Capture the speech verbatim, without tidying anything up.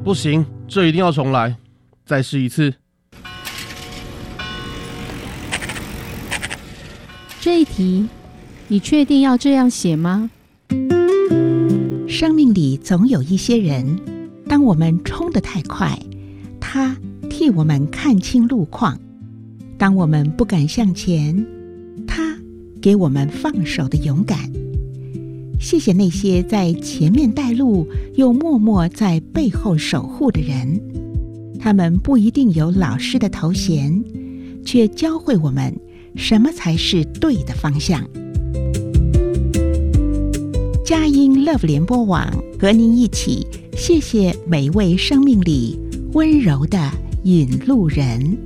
不行，这一定要重来，再试一次。 这一题，你确定要这样写吗？ 生命里总有一些人，当我们冲得太快，他替我们看清路况；当我们不敢向前，他给我们放手的勇敢。谢谢那些在前面带路，又默默在背后守护的人。他们不一定有老师的头衔，却教会我们什么才是对的方向。佳音 Love 联播网和您一起，谢谢每位生命里温柔的引路人。